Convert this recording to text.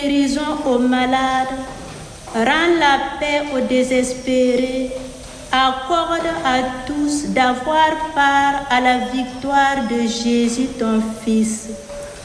guérison aux malades, rends la paix aux désespérés, accorde à tous d'avoir part à la victoire de Jésus ton Fils.